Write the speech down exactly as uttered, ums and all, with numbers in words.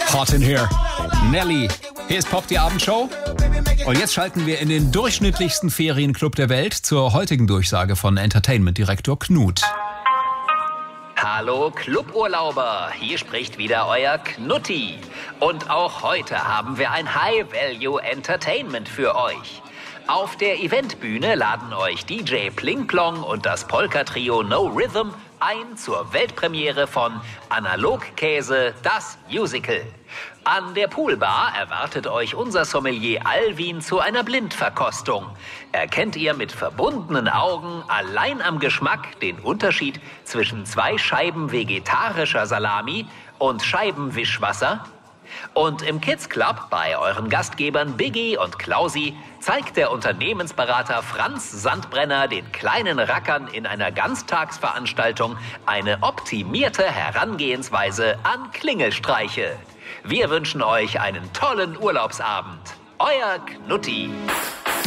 Hot in here. Nelly. Hier ist Pop, die Abendshow. Und jetzt schalten wir in den durchschnittlichsten Ferienclub der Welt zur heutigen Durchsage von Entertainment-Direktor Knut. Hallo Cluburlauber, hier spricht wieder euer Knutti. Und auch heute haben wir ein High-Value-Entertainment für euch. Auf der Eventbühne laden euch D J Pling Plong und das Polka-Trio No Rhythm ein zur Weltpremiere von Analogkäse, das Musical. An der Poolbar erwartet euch unser Sommelier Alvin zu einer Blindverkostung. Erkennt ihr mit verbundenen Augen allein am Geschmack den Unterschied zwischen zwei Scheiben vegetarischer Salami und Scheiben Wischwasser? Und im Kids Club bei euren Gastgebern Biggie und Klausi zeigt der Unternehmensberater Franz Sandbrenner den kleinen Rackern in einer Ganztagsveranstaltung eine optimierte Herangehensweise an Klingelstreiche. Wir wünschen euch einen tollen Urlaubsabend. Euer Knutti.